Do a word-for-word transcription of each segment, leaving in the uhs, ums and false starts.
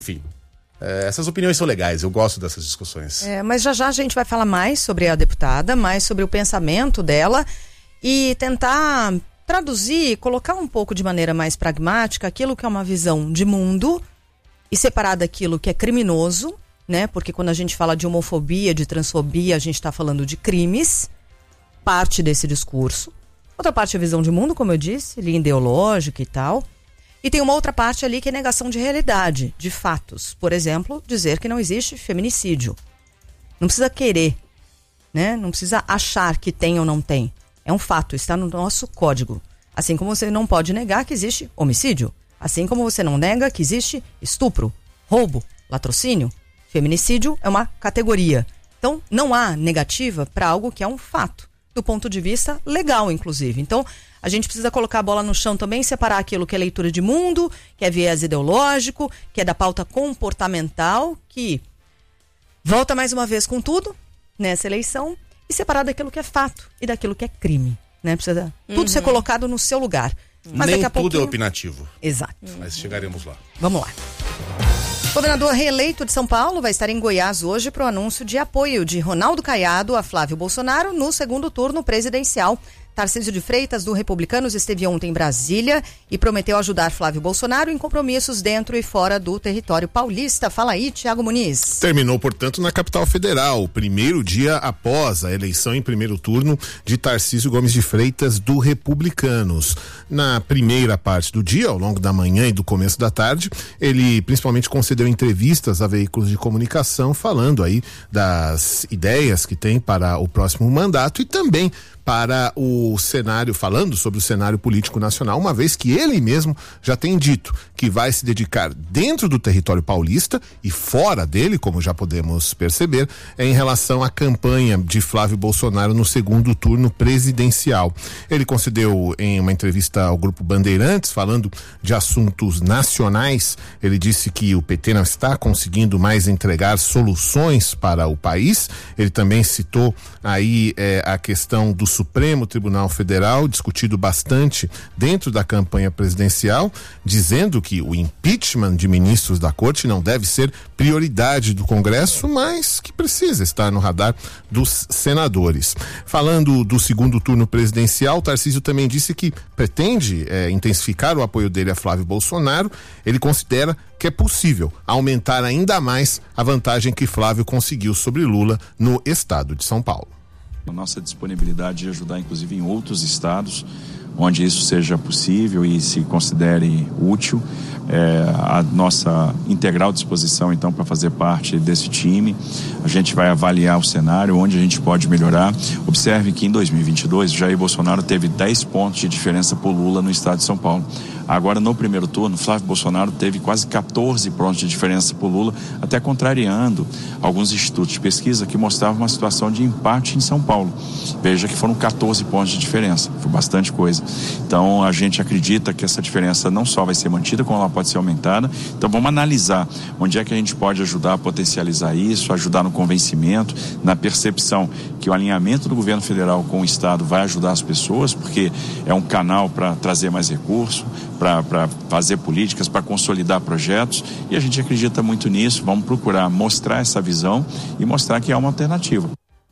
Enfim, é, essas opiniões são legais, eu gosto dessas discussões. É, mas já já a gente vai falar mais sobre a deputada, mais sobre o pensamento dela e tentar traduzir, colocar um pouco de maneira mais pragmática aquilo que é uma visão de mundo e separar daquilo que é criminoso, né? Porque quando a gente fala de homofobia, de transfobia, a gente está falando de crimes, parte desse discurso. Outra parte é a visão de mundo, como eu disse, linha ideológica e tal. E tem uma outra parte ali que é negação de realidade, de fatos. Por exemplo, dizer que não existe feminicídio. Não precisa querer, né? Não precisa achar que tem ou não tem. É um fato, está no nosso código. Assim como você não pode negar que existe homicídio. Assim como você não nega que existe estupro, roubo, latrocínio. Feminicídio é uma categoria. Então, não há negativa para algo que é um fato, do ponto de vista legal, inclusive. Então, a gente precisa colocar a bola no chão também, separar aquilo que é leitura de mundo, que é viés ideológico, que é da pauta comportamental, que volta mais uma vez com tudo nessa eleição, e separar daquilo que é fato e daquilo que é crime. Né? Precisa uhum. tudo ser colocado no seu lugar. Mas nem daqui a tudo pouquinho... é opinativo. Exato. Mas chegaremos lá. Vamos lá. O governador reeleito de São Paulo vai estar em Goiás hoje para o anúncio de apoio de Ronaldo Caiado a Flávio Bolsonaro no segundo turno presidencial. Tarcísio de Freitas, do Republicanos, esteve ontem em Brasília e prometeu ajudar Flávio Bolsonaro em compromissos dentro e fora do território paulista. Fala aí, Thiago Muniz. Terminou, portanto, na capital federal, o primeiro dia após a eleição em primeiro turno de Tarcísio Gomes de Freitas, do Republicanos. Na primeira parte do dia, ao longo da manhã e do começo da tarde, ele principalmente concedeu entrevistas a veículos de comunicação, falando aí das ideias que tem para o próximo mandato e também para o cenário, falando sobre o cenário político nacional, uma vez que ele mesmo já tem dito que vai se dedicar dentro do território paulista e fora dele, como já podemos perceber, em relação à campanha de Flávio Bolsonaro no segundo turno presidencial. Ele concedeu em uma entrevista ao Grupo Bandeirantes, falando de assuntos nacionais, ele disse que o P T não está conseguindo mais entregar soluções para o país. Ele também citou aí eh, a questão do Supremo Tribunal Federal, discutido bastante dentro da campanha presidencial, dizendo que o impeachment de ministros da corte não deve ser prioridade do Congresso, mas que precisa estar no radar dos senadores. Falando do segundo turno presidencial, Tarcísio também disse que pretende eh, intensificar o apoio dele a Flávio Bolsonaro. Ele considera que é possível aumentar ainda mais a vantagem que Flávio conseguiu sobre Lula no estado de São Paulo. A nossa disponibilidade de ajudar, inclusive, em outros estados, onde isso seja possível e se considere útil. É, a nossa integral disposição, então, para fazer parte desse time. A gente vai avaliar o cenário, onde a gente pode melhorar. Observe que em dois mil e vinte e dois, Jair Bolsonaro teve dez pontos de diferença por Lula no estado de São Paulo. Agora, no primeiro turno, Flávio Bolsonaro teve quase catorze pontos de diferença por Lula, até contrariando alguns institutos de pesquisa que mostravam uma situação de empate em São Paulo. Veja que foram catorze pontos de diferença, foi bastante coisa. Então, a gente acredita que essa diferença não só vai ser mantida, como ela pode ser aumentada. Então, vamos analisar onde é que a gente pode ajudar a potencializar isso, ajudar no convencimento, na percepção que o alinhamento do governo federal com o estado vai ajudar as pessoas, porque é um canal para trazer mais recursos, para fazer políticas, para consolidar projetos, e a gente acredita muito nisso. Vamos procurar mostrar essa visão e mostrar que há uma alternativa.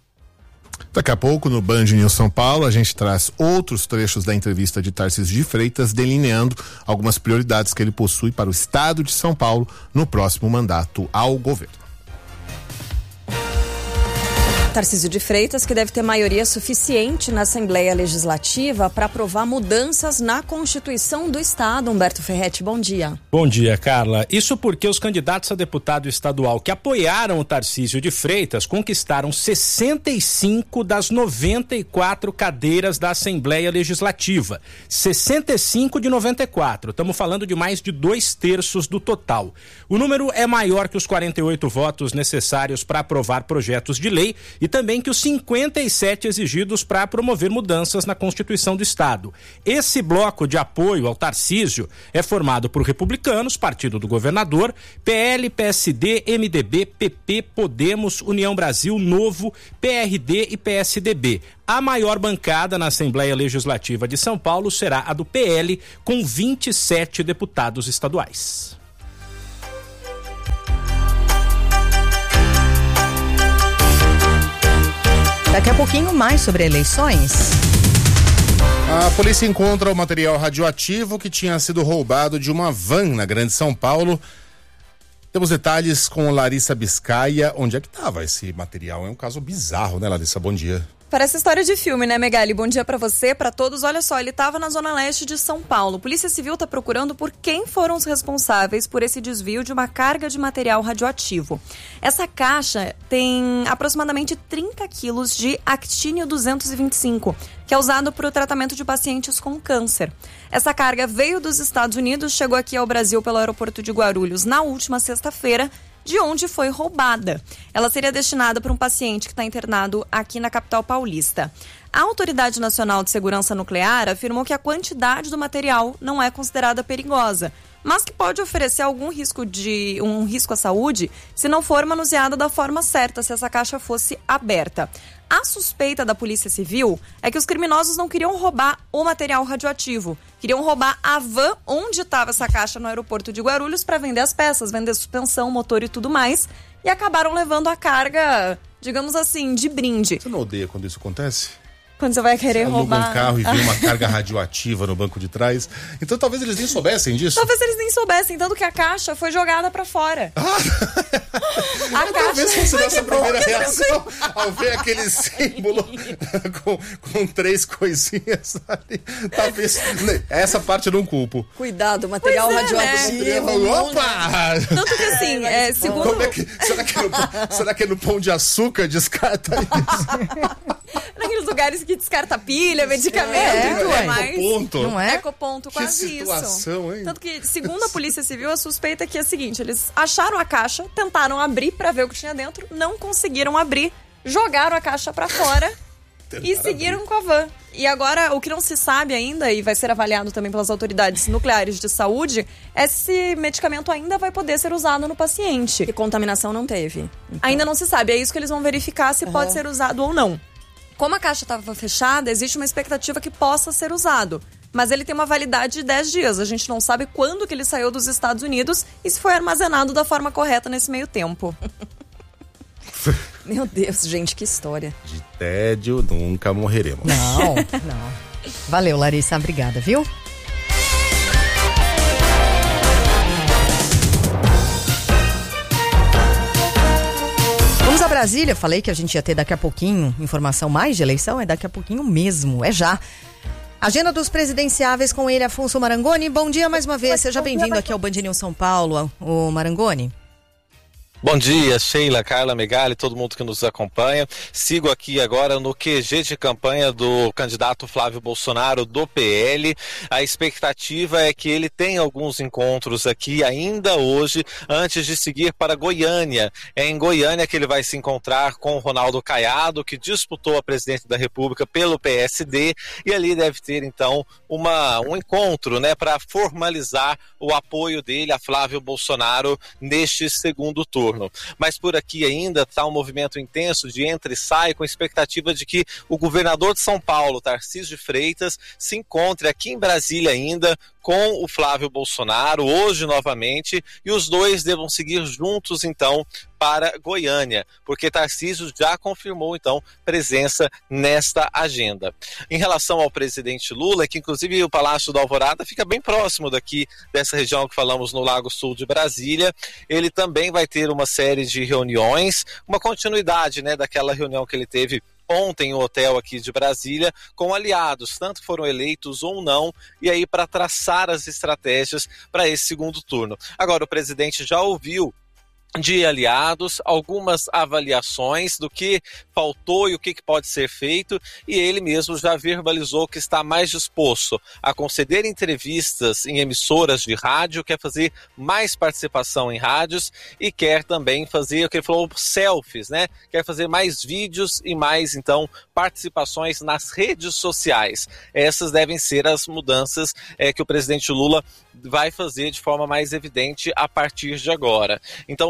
Daqui a pouco, no Band News São Paulo, a gente traz outros trechos da entrevista de Tarcísio de Freitas, delineando algumas prioridades que ele possui para o estado de São Paulo no próximo mandato ao governo. Tarcísio de Freitas, que deve ter maioria suficiente na Assembleia Legislativa para aprovar mudanças na Constituição do Estado. Humberto Ferretti, bom dia. Bom dia, Carla. Isso porque os candidatos a deputado estadual que apoiaram o Tarcísio de Freitas conquistaram sessenta e cinco das noventa e quatro cadeiras da Assembleia Legislativa. sessenta e cinco de noventa e quatro. Estamos falando de mais de dois terços do total. O número é maior que os quarenta e oito votos necessários para aprovar projetos de lei e também que os cinquenta e sete exigidos para promover mudanças na Constituição do Estado. Esse bloco de apoio ao Tarcísio é formado por Republicanos, Partido do Governador, P L, P S D, M D B, P P, Podemos, União Brasil, Novo, P R D e P S D B. A maior bancada na Assembleia Legislativa de São Paulo será a do P L, com vinte e sete deputados estaduais. Daqui a pouquinho mais sobre eleições. A polícia encontra o material radioativo que tinha sido roubado de uma van na Grande São Paulo. Temos detalhes com Larissa Biscaia. Onde é que estava esse material? É um caso bizarro, né, Larissa? Bom dia. Parece história de filme, né, Megali? Bom dia pra você, pra todos. Olha só, ele estava na zona leste de São Paulo. Polícia Civil está procurando por quem foram os responsáveis por esse desvio de uma carga de material radioativo. Essa caixa tem aproximadamente trinta quilos de actínio duzentos e vinte e cinco, que é usado para o tratamento de pacientes com câncer. Essa carga veio dos Estados Unidos, chegou aqui ao Brasil pelo aeroporto de Guarulhos na última sexta-feira, de onde foi roubada. Ela seria destinada para um paciente que está internado aqui na capital paulista. A Autoridade Nacional de Segurança Nuclear afirmou que a quantidade do material não é considerada perigosa, mas que pode oferecer algum risco de um risco à saúde se não for manuseada da forma certa, se essa caixa fosse aberta. A suspeita da Polícia Civil é que os criminosos não queriam roubar o material radioativo, queriam roubar a van onde estava essa caixa no aeroporto de Guarulhos para vender as peças, vender suspensão, motor e tudo mais, e acabaram levando a carga, digamos assim, de brinde. Você não odeia quando isso acontece? Quando você vai querer você roubar... aluga um carro e vê uma carga radioativa no banco de trás. Então talvez eles nem soubessem disso. Talvez eles nem soubessem, tanto que a caixa foi jogada pra fora. Ah, a caixa... Talvez fosse nossa primeira reação ao ver aquele símbolo com, com três coisinhas ali. Talvez... Essa parte eu não culpo. Cuidado, material é, radioativo. Né? Opa! Tanto que assim, é, é, segundo... Como é que, será, que é no, será que é no Pão de Açúcar descarta isso? Naqueles lugares que descarta pilha, medicamento é, e tudo é, mais. Ecoponto. Não é? Ecoponto, quase que situação, isso. Hein? Tanto que, segundo a Polícia Civil, a suspeita é que é a seguinte: eles acharam a caixa, tentaram abrir pra ver o que tinha dentro, não conseguiram abrir, jogaram a caixa pra fora e seguiram abrir. com a van. E agora, o que não se sabe ainda, e vai ser avaliado também pelas autoridades nucleares de saúde, é se esse medicamento ainda vai poder ser usado no paciente. Que contaminação não teve. Então. Ainda não se sabe, é isso que eles vão verificar se uhum. pode ser usado ou não. Como a caixa estava fechada, existe uma expectativa que possa ser usado. Mas ele tem uma validade de dez dias. A gente não sabe quando que ele saiu dos Estados Unidos e se foi armazenado da forma correta nesse meio tempo. Meu Deus, gente, que história. De tédio nunca morreremos. Não, não. Valeu, Larissa. Obrigada, viu? Vamos a Brasília. Falei que a gente ia ter daqui a pouquinho informação mais de eleição. É daqui a pouquinho mesmo. É já. Agenda dos presidenciáveis com ele, Afonso Marangoni. Bom dia mais uma vez. Seja bem-vindo aqui ao Band News São Paulo, o Marangoni. Bom dia, Sheila, Carla, Megali, todo mundo que nos acompanha. Sigo aqui agora no Q G de campanha do candidato Flávio Bolsonaro do P L. A expectativa é que ele tenha alguns encontros aqui ainda hoje, antes de seguir para Goiânia. É em Goiânia que ele vai se encontrar com o Ronaldo Caiado, que disputou a presidência da República pelo P S D, e ali deve ter então uma, um encontro, né, para formalizar o apoio dele a Flávio Bolsonaro neste segundo turno. Mas por aqui ainda está um movimento intenso de entra e sai, com expectativa de que o governador de São Paulo, Tarcísio de Freitas, se encontre aqui em Brasília ainda com o Flávio Bolsonaro, hoje novamente, e os dois devam seguir juntos então para Goiânia, porque Tarcísio já confirmou então presença nesta agenda. Em relação ao presidente Lula, que inclusive o Palácio da Alvorada fica bem próximo daqui dessa região que falamos no Lago Sul de Brasília, ele também vai ter uma série de reuniões, uma continuidade, né, daquela reunião que ele teve ontem o hotel aqui de Brasília, com aliados, tanto foram eleitos ou não, e aí para traçar as estratégias para esse segundo turno. Agora, o presidente já ouviu de aliados, algumas avaliações do que faltou e o que pode ser feito, e ele mesmo já verbalizou que está mais disposto a conceder entrevistas em emissoras de rádio, quer fazer mais participação em rádios e quer também fazer o que ele falou, selfies, né? Quer fazer mais vídeos e mais, então, participações nas redes sociais. Essas devem ser as mudanças é, que o presidente Lula vai fazer de forma mais evidente a partir de agora. Então,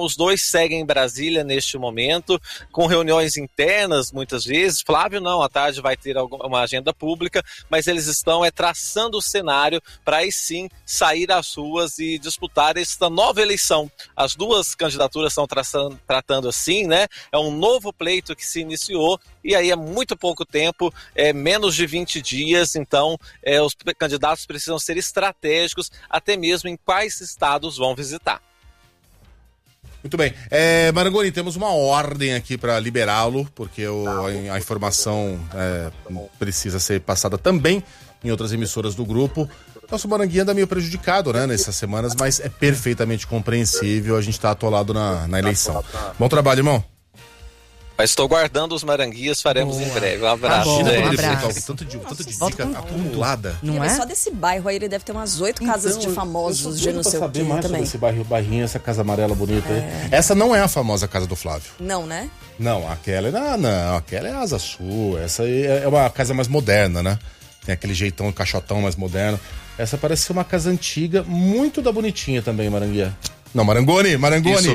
os dois seguem em Brasília neste momento, com reuniões internas muitas vezes. Flávio não, à tarde vai ter uma agenda pública, mas eles estão é, traçando o cenário para aí sim sair às ruas e disputar esta nova eleição. As duas candidaturas estão traçando, tratando assim, né? É um novo pleito que se iniciou e aí é muito pouco tempo, é menos de vinte dias, então é, os candidatos precisam ser estratégicos, até mesmo em quais estados vão visitar. Muito bem. É, Marangoni, temos uma ordem aqui para liberá-lo, porque o, a, a informação é, precisa ser passada também em outras emissoras do grupo. Nosso Maranguinha anda meio prejudicado, né, nessas semanas, mas é perfeitamente compreensível, a gente está atolado na, na eleição. Bom trabalho, irmão. Mas estou guardando os maranguias, faremos Boa. em breve. Um abraço. Tá bom, gente. um abraço. Tanto de, tanto de dica acumulada. Não é? Só desse bairro aí ele deve ter umas oito casas então, de famosos de não sei o saber quê mais também. Sobre esse bairro, bairrinho, essa casa amarela bonita é. aí. Essa não é a famosa casa do Flávio. Não, né? Não, aquela é não, não, aquela é Asa Sul. Essa aí é uma casa mais moderna, né? Tem aquele jeitão, caixotão mais moderno. Essa parece ser uma casa antiga, muito da bonitinha também, Maranguia. Não, Marangoni, Marangoni.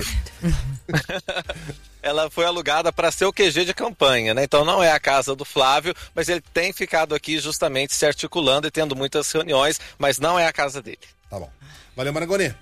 Ela foi alugada para ser o Q G de campanha, né? Então não é a casa do Flávio, mas ele tem ficado aqui justamente se articulando e tendo muitas reuniões, mas não é a casa dele. Tá bom. Valeu, Marangoni.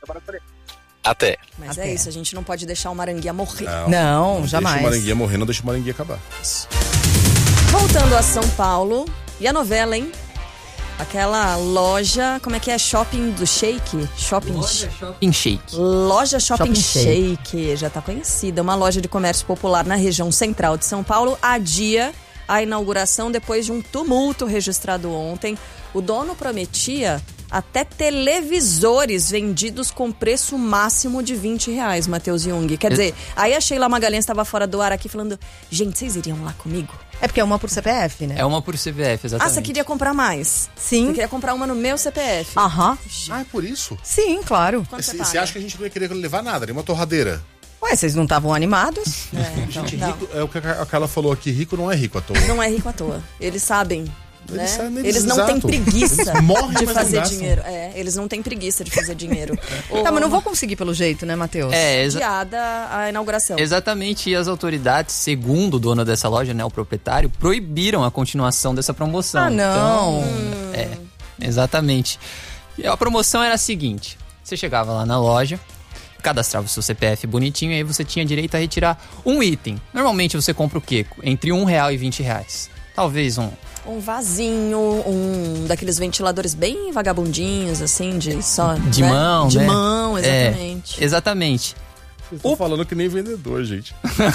Até. Mas Até. é isso, a gente não pode deixar o Maranguinha morrer. Não, Não, jamais. Deixa o Maranguinha morrer, não deixa o Maranguinha acabar. Voltando a São Paulo, e a novela, hein? Aquela loja, como é que é? Shopping do Shake? Shopping Loja Shopping Shake. Loja Shopping, Shopping Shake. Shake, já tá conhecida. Uma loja de comércio popular na região central de São Paulo adia a inauguração depois de um tumulto registrado ontem. O dono prometia até televisores vendidos com preço máximo de vinte reais, Matheus Jung. Quer dizer, aí a Sheila Magalhães estava fora do ar aqui falando, gente, vocês iriam lá comigo? É porque é uma por C P F, né? É uma por C P F, Ah, exatamente. você queria comprar mais? Sim. Você queria comprar uma no meu C P F? Aham. Ah, é por isso? Sim, claro. Quanto você Você paga? acha que a gente não ia querer levar nada, nem uma torradeira? Ué, vocês não estavam animados? É, então, Gente, não. rico, é o que a Carla falou aqui, rico não é rico à toa. Não é rico à toa. Eles sabem. Né? Eles sabem, Eles não exato. têm preguiça Eles morrem, de mas fazer não gastam. dinheiro. É, eles não têm preguiça de fazer dinheiro. Tá, mas não vou conseguir pelo jeito, né, Matheus? É, exa Adiada a inauguração. exatamente. E as autoridades, segundo o dono dessa loja, né, o proprietário, proibiram a continuação dessa promoção. Ah, não. Então, é, exatamente. E a promoção era a seguinte: você chegava lá na loja, cadastrava o seu C P F bonitinho, e aí você tinha direito a retirar um item. Normalmente você compra o quê? Entre um real e vinte reais. Talvez um... Um vasinho, um daqueles ventiladores bem vagabundinhos, assim, de só... De né? mão, De né? mão, É, exatamente. exatamente. Vocês estão falando que nem vendedor, gente.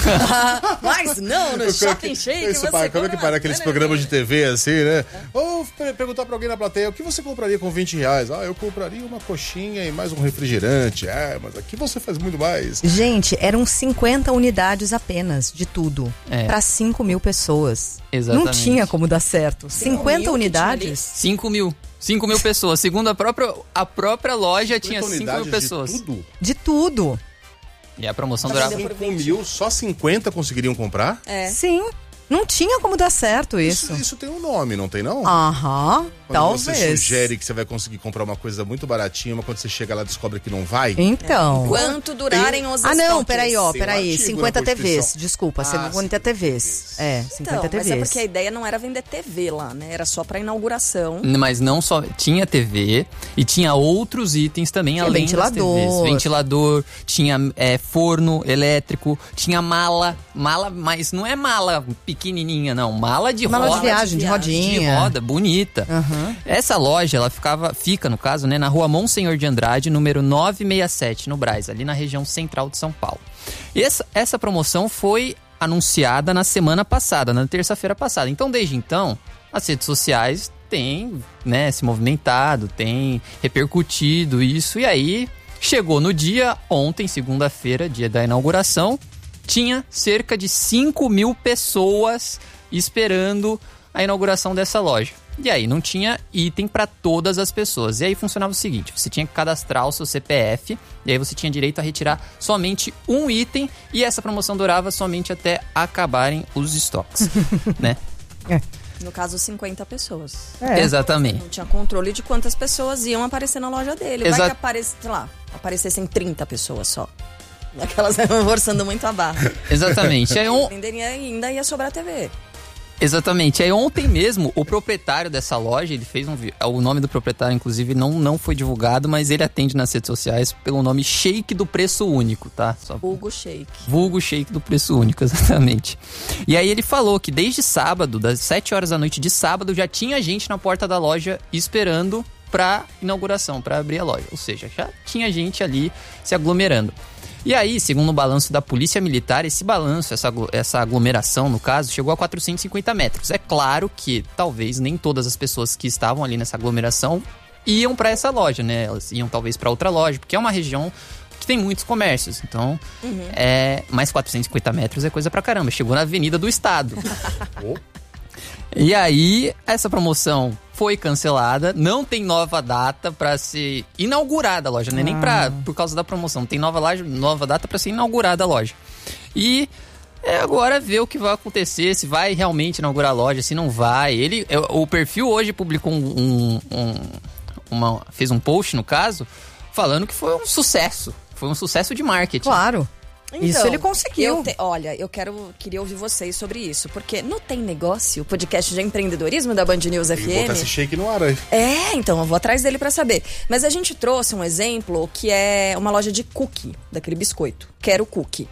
Mas não, no Shopping Shake Isso, você pai, como é que compra- para aqueles programas de T V assim, né? Ou per- perguntar pra alguém na plateia, o que você compraria com vinte reais? Ah, eu compraria uma coxinha e mais um refrigerante. Ah, mas aqui você faz muito mais. Gente, eram cinquenta unidades apenas de tudo. É. Pra cinco mil pessoas. Exatamente. Não tinha como dar certo. Cinco cinquenta mil que unidades? cinco mil. cinco mil pessoas. Segundo a própria, a própria loja, tinha cinco mil unidades pessoas. De tudo. De tudo. E a promoção Tá durava... vendendo por Com vinte. mil, só cinquenta conseguiriam comprar? É. Sim. Não tinha como dar certo isso. Isso, isso tem um nome, não tem não? Aham, Quando você talvez. sugere que você vai conseguir comprar uma coisa muito baratinha, mas quando você chega lá descobre que não vai. Então. Quanto durarem os Ah, não, estoques? peraí, ó, Tem um peraí. artigo cinquenta na T Vs. Constituição. Desculpa, Ah, cinquenta cinquenta T Vs. É, Então, cinquenta T Vs. mas é porque a ideia não era vender T V lá, né? Era só pra inauguração. Mas não só... Tinha T V e tinha outros itens também, Tinha além ventilador. das T Vs. Ventilador, tinha é, forno elétrico, tinha mala. Mala, mas não é mala pequenininha, não. Mala de Mala roda. de viagem, de de rodinha. De roda, bonita. Aham. Essa loja, ela ficava, fica, no caso, né, na rua Monsenhor de Andrade, número novecentos e sessenta e sete, no Brás, ali na região central de São Paulo. E essa, essa promoção foi anunciada na semana passada, na terça-feira passada. Então, desde então, as redes sociais têm, né, se movimentado, têm repercutido isso. E aí, chegou no dia, ontem, segunda-feira, dia da inauguração, tinha cerca de cinco mil pessoas esperando a inauguração dessa loja. E aí, não tinha item para todas as pessoas. E aí funcionava o seguinte: você tinha que cadastrar o seu C P F, e aí você tinha direito a retirar somente um item, e essa promoção durava somente até acabarem os estoques, né? No caso, cinquenta pessoas. É. Exatamente. Não tinha controle de quantas pessoas iam aparecer na loja dele. Vai Exa- que aparece, sei lá, aparecessem trinta pessoas só. Aquelas forçando muito a barra. Exatamente. Aí on... Venderia ainda ia sobrar T V. Exatamente. Aí ontem mesmo, o proprietário dessa loja, ele fez um... O nome do proprietário, inclusive, não, não foi divulgado, mas ele atende nas redes sociais pelo nome Shake do Preço Único, tá? Só... Vulgo Shake. Vulgo Shake do Preço Único, exatamente. E aí ele falou que desde sábado, das sete horas da noite de sábado, já tinha gente na porta da loja esperando pra inauguração, pra abrir a loja. Ou seja, já tinha gente ali se aglomerando. E aí, segundo o balanço da Polícia Militar, esse balanço, essa, essa aglomeração, no caso, chegou a quatrocentos e cinquenta metros. É claro que talvez nem todas as pessoas que estavam ali nessa aglomeração iam para essa loja, né? Elas iam talvez para outra loja, porque é uma região que tem muitos comércios. Então, uhum. é, mais quatrocentos e cinquenta metros é coisa pra caramba. Chegou na Avenida do Estado. E aí, essa promoção foi cancelada, não tem nova data para ser inaugurada a loja, não é ah. nem pra, por causa da promoção, tem nova, loja, nova data para ser inaugurada a loja. E é agora ver o que vai acontecer, se vai realmente inaugurar a loja, se não vai. Ele, o perfil hoje publicou um, um, uma, fez um post, no caso, falando que foi um sucesso, foi um sucesso de marketing. Claro. Então, isso ele conseguiu. Eu te, olha, eu quero, queria ouvir vocês sobre isso, porque no Tem Negócio, o podcast de empreendedorismo da Band News F M. Tem que botar esse shake no ar aí. É, então, eu vou atrás dele pra saber. Mas a gente trouxe um exemplo que é uma loja de cookie, daquele biscoito, Quero Cookie.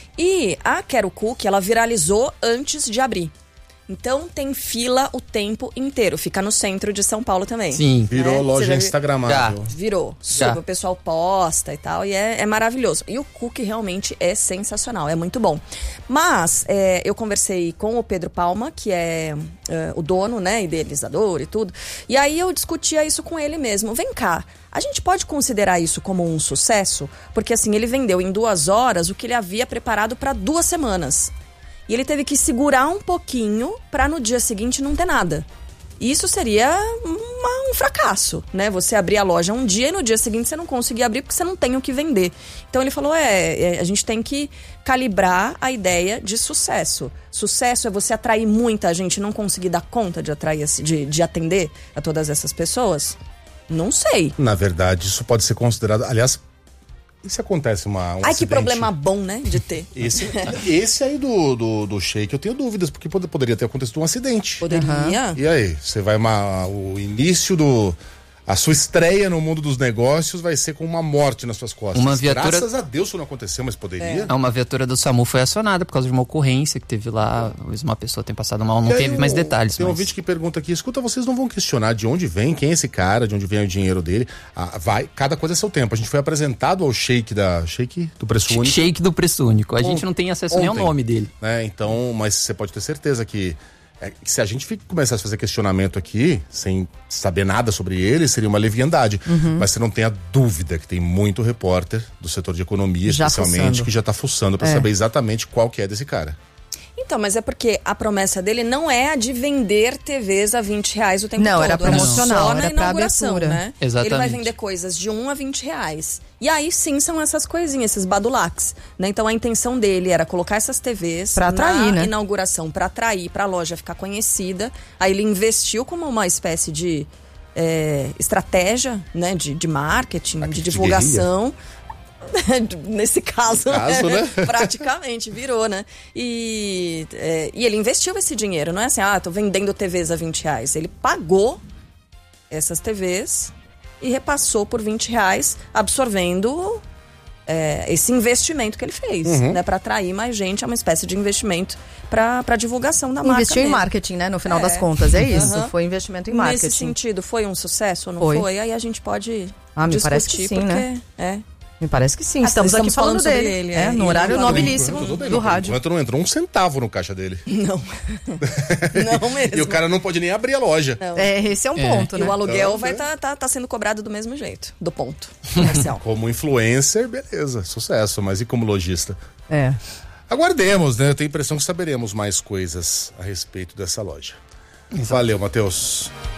E a Quero Cookie, ela viralizou antes de abrir. Então tem fila o tempo inteiro. Fica no centro de São Paulo também. Sim. Virou né? loja instagramável. Virou. Super, o pessoal posta e tal. E é, é maravilhoso. E o cookie realmente é sensacional. É muito bom. Mas é, eu conversei com o Pedro Palma, que é, é o dono, né? Idealizador e tudo. E aí eu discutia isso com ele mesmo. Vem cá. A gente pode considerar isso como um sucesso? Porque assim, ele vendeu em duas horas o que ele havia preparado para duas semanas. E ele teve que segurar um pouquinho para no dia seguinte não ter nada. Isso seria uma, um fracasso, né? Você abrir a loja um dia e no dia seguinte você não conseguir abrir porque você não tem o que vender. Então ele falou, é, é, a gente tem que calibrar a ideia de sucesso. Sucesso é você atrair muita gente e não conseguir dar conta de, atrair, de, de atender a todas essas pessoas? Não sei. Na verdade, isso pode ser considerado... Aliás, e se acontece uma, um Ai, acidente? Que problema bom, né, de ter. Esse, esse aí do, do, do shake eu tenho dúvidas, porque pode, poderia ter acontecido um acidente. Poderia. Uhum. E aí, você vai uma, o início do... A sua estreia no mundo dos negócios vai ser com uma morte nas suas costas. Uma viatura... Graças a Deus isso não aconteceu, mas poderia. É. Uma viatura do SAMU foi acionada por causa de uma ocorrência que teve lá. Uma pessoa tem passado mal, não teve mais detalhes. Tem um mas... ouvinte que pergunta aqui, escuta, vocês não vão questionar de onde vem, quem é esse cara, de onde vem o dinheiro dele. Ah, vai, cada coisa é seu tempo. A gente foi apresentado ao shake da... Shake do Preço Único. Shake do Preço Único. A gente não tem acesso Ontem, nem ao nome dele. É, então, mas você pode ter certeza que... É, se a gente fica, começasse a fazer questionamento aqui, sem saber nada sobre ele, seria uma leviandade. Uhum. Mas você não tem a dúvida que tem muito repórter do setor de economia, já especialmente, fuçando. que já tá fuçando para é. saber exatamente qual que é desse cara. Então, mas é porque a promessa dele não é a de vender T Vs a vinte reais o tempo não, todo. Era promocional, era só na era pra inauguração, abertura. Né? Exatamente. Ele vai vender coisas de um a vinte reais. E aí sim são essas coisinhas, esses badulacs. Né? Então a intenção dele era colocar essas T Vs pra atrair, na né? inauguração, para atrair, para a loja ficar conhecida. Aí ele investiu como uma espécie de é, estratégia, né? de, de marketing, marketing de divulgação. De Nesse caso, caso né? né? praticamente virou, né? E, é, e ele investiu esse dinheiro, não é assim, ah, tô vendendo T Vs a vinte reais. Ele pagou essas T Vs e repassou por vinte reais, absorvendo é, esse investimento que ele fez, uhum. né? Para atrair mais gente, é uma espécie de investimento para divulgação da marca. Investiu em marketing, né? No final é. das contas, é isso. Uhum. Foi investimento em marketing. Nesse sentido, foi um sucesso ou não foi? foi? Aí a gente pode ah, me discutir, parece que sim, porque né? é. Me parece que sim. Ah, estamos, estamos aqui falando, falando dele. dele. É, é. no horário não, nobilíssimo não, do não, rádio. Enquanto não entrou um centavo no caixa dele. Não. Não mesmo. E o cara não pode nem abrir a loja. Não. É, esse é um é. ponto, né? E o aluguel então, vai estar tá, tá, tá sendo cobrado do mesmo jeito, do ponto comercial. Como influencer, beleza, sucesso. Mas e como lojista? É. Aguardemos, né? Eu tenho a impressão que saberemos mais coisas a respeito dessa loja. Exato. Valeu, Matheus.